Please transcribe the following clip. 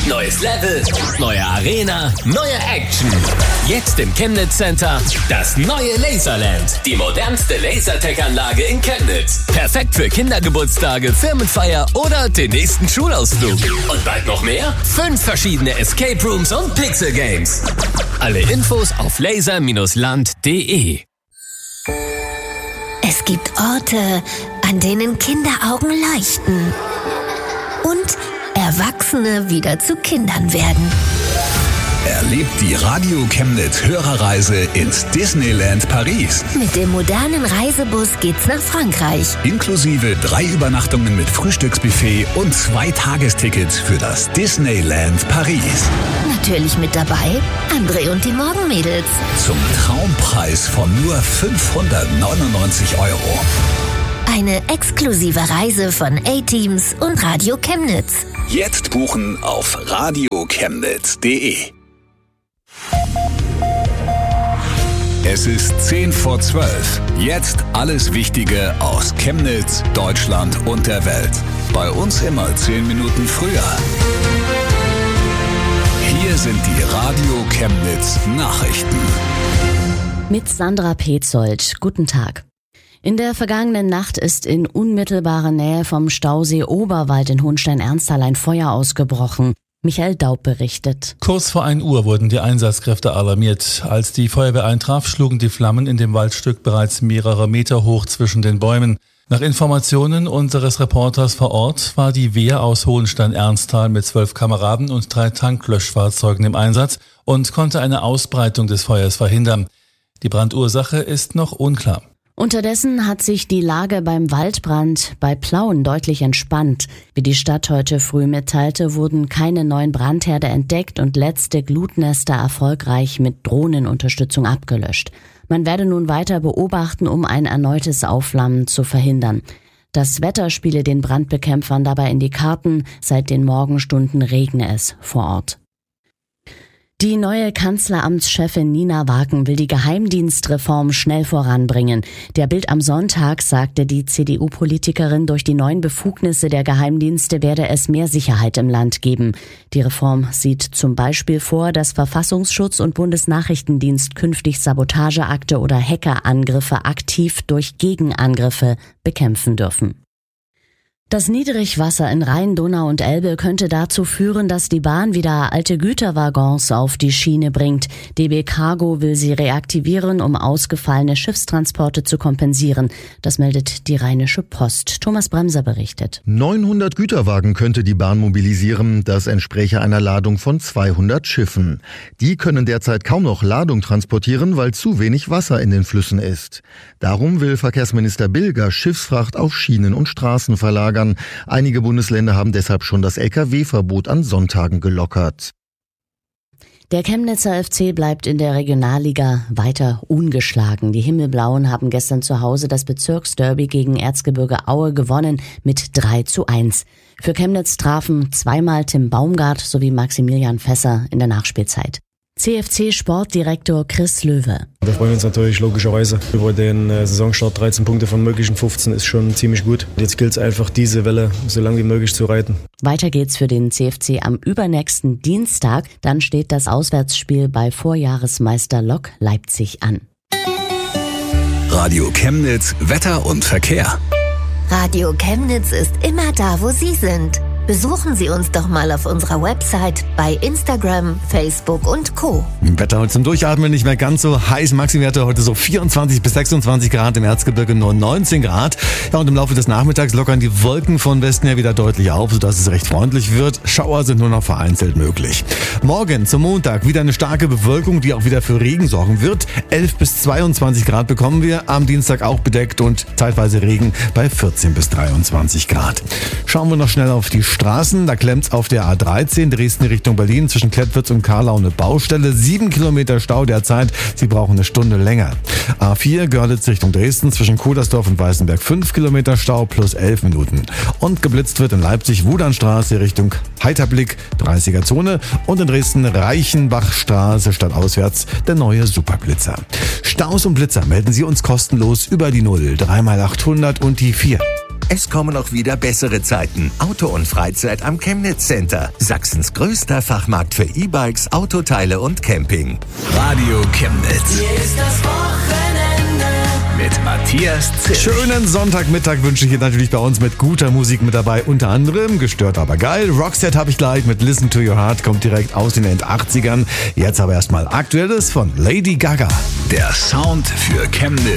Neues Level, neue Arena, neue Action. Jetzt im Chemnitz Center das neue Laserland. Die modernste Lasertag-Anlage in Chemnitz. Perfekt für Kindergeburtstage, Firmenfeier oder den nächsten Schulausflug. Und bald noch mehr? 5 verschiedene Escape Rooms und Pixel Games. Alle Infos auf laser-land.de. Es gibt Orte, an denen Kinderaugen leuchten und Erwachsene wieder zu Kindern werden. Erlebt die Radio Chemnitz Hörerreise ins Disneyland Paris. Mit dem modernen Reisebus geht's nach Frankreich. Inklusive 3 Übernachtungen mit Frühstücksbuffet und 2 Tagestickets für das Disneyland Paris. Natürlich mit dabei André und die Morgenmädels. Zum Traumpreis von nur 599 €. Eine exklusive Reise von A-Teams und Radio Chemnitz. Jetzt buchen auf radiochemnitz.de. Es ist 10 vor 12. Jetzt alles Wichtige aus Chemnitz, Deutschland und der Welt. Bei uns immer 10 Minuten früher. Hier sind die Radio Chemnitz Nachrichten. Mit Sandra Petzold. Guten Tag. In der vergangenen Nacht ist in unmittelbarer Nähe vom Stausee Oberwald in Hohenstein-Ernsthal ein Feuer ausgebrochen. Michael Daub berichtet. Kurz vor 1 Uhr wurden die Einsatzkräfte alarmiert. Als die Feuerwehr eintraf, schlugen die Flammen in dem Waldstück bereits mehrere Meter hoch zwischen den Bäumen. Nach Informationen unseres Reporters vor Ort war die Wehr aus Hohenstein-Ernsthal mit 12 Kameraden und 3 Tanklöschfahrzeugen im Einsatz und konnte eine Ausbreitung des Feuers verhindern. Die Brandursache ist noch unklar. Unterdessen hat sich die Lage beim Waldbrand bei Plauen deutlich entspannt. Wie die Stadt heute früh mitteilte, wurden keine neuen Brandherde entdeckt und letzte Glutnester erfolgreich mit Drohnenunterstützung abgelöscht. Man werde nun weiter beobachten, um ein erneutes Aufflammen zu verhindern. Das Wetter spiele den Brandbekämpfern dabei in die Karten. Seit den Morgenstunden regne es vor Ort. Die neue Kanzleramtschefin Nina Waken will die Geheimdienstreform schnell voranbringen. Der Bild am Sonntag sagte die CDU-Politikerin, durch die neuen Befugnisse der Geheimdienste werde es mehr Sicherheit im Land geben. Die Reform sieht zum Beispiel vor, dass Verfassungsschutz und Bundesnachrichtendienst künftig Sabotageakte oder Hackerangriffe aktiv durch Gegenangriffe bekämpfen dürfen. Das Niedrigwasser in Rhein, Donau und Elbe könnte dazu führen, dass die Bahn wieder alte Güterwaggons auf die Schiene bringt. DB Cargo will sie reaktivieren, um ausgefallene Schiffstransporte zu kompensieren. Das meldet die Rheinische Post. Thomas Bremser berichtet. 900 Güterwagen könnte die Bahn mobilisieren. Das entspräche einer Ladung von 200 Schiffen. Die können derzeit kaum noch Ladung transportieren, weil zu wenig Wasser in den Flüssen ist. Darum will Verkehrsminister Bilger Schiffsfracht auf Schienen und Straßen verlagern. Einige Bundesländer haben deshalb schon das Lkw-Verbot an Sonntagen gelockert. Der Chemnitzer FC bleibt in der Regionalliga weiter ungeschlagen. Die Himmelblauen haben gestern zu Hause das Bezirksderby gegen Erzgebirge Aue gewonnen mit 3:1. Für Chemnitz trafen zweimal Tim Baumgart sowie Maximilian Fässer in der Nachspielzeit. CFC-Sportdirektor Chris Löwe. Wir freuen uns natürlich logischerweise über den Saisonstart. 13 Punkte von möglichen 15 ist schon ziemlich gut. Jetzt gilt es einfach, diese Welle so lange wie möglich zu reiten. Weiter geht's für den CFC am übernächsten Dienstag. Dann steht das Auswärtsspiel bei Vorjahresmeister Lok Leipzig an. Radio Chemnitz, Wetter und Verkehr. Radio Chemnitz ist immer da, wo Sie sind. Besuchen Sie uns doch mal auf unserer Website, bei Instagram, Facebook und Co. Wetter heute zum Durchatmen, nicht mehr ganz so heiß. Maximwerte heute so 24 bis 26 Grad, im Erzgebirge nur 19 Grad. Ja, und im Laufe des Nachmittags lockern die Wolken von Westen her wieder deutlich auf, sodass es recht freundlich wird. Schauer sind nur noch vereinzelt möglich. Morgen zum Montag wieder eine starke Bewölkung, die auch wieder für Regen sorgen wird. 11 bis 22 Grad bekommen wir. Am Dienstag auch bedeckt und zeitweise Regen bei 14 bis 23 Grad. Schauen wir noch schnell auf die Straßen. Da klemmt's auf der A13 Dresden Richtung Berlin zwischen Klettwitz und Karlau eine Baustelle. 7 Kilometer Stau derzeit. Sie brauchen eine Stunde länger. A4 Görlitz Richtung Dresden zwischen Kudersdorf und Weißenberg 5 Kilometer Stau plus 11 Minuten. Und geblitzt wird in Leipzig Wudernstraße Richtung Heiterblick 30er Zone und in Dresden Reichenbachstraße stadtauswärts der neue Superblitzer. Staus und Blitzer melden Sie uns kostenlos über die 0 3x800 und die 4. Es kommen auch wieder bessere Zeiten. Auto und Freizeit am Chemnitz Center. Sachsens größter Fachmarkt für E-Bikes, Autoteile und Camping. Radio Chemnitz. Hier ist das Wochenende. Mit Matthias Zisch. Schönen Sonntagmittag wünsche ich dir natürlich bei uns mit guter Musik mit dabei. Unter anderem Gestört aber geil. Rocksteady habe ich gleich mit Listen to Your Heart. Kommt direkt aus den End-80ern. Jetzt aber erstmal Aktuelles von Lady Gaga. Der Sound für Chemnitz.